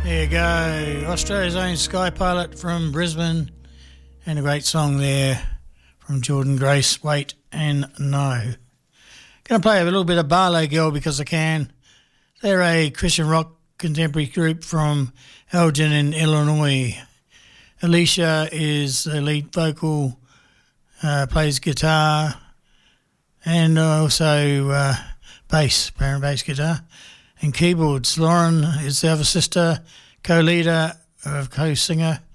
There you go. Australia's own Sky Pilot from Brisbane. And a great song there from Jordan Grace, Wait and No. Going to play a little bit of Barlow Girl because I can. They're a Christian rock contemporary group from Elgin in Illinois. Alicia is the lead vocal, plays guitar and also bass, baritone bass guitar and keyboards. Lauren is the other sister, co-leader, co-singer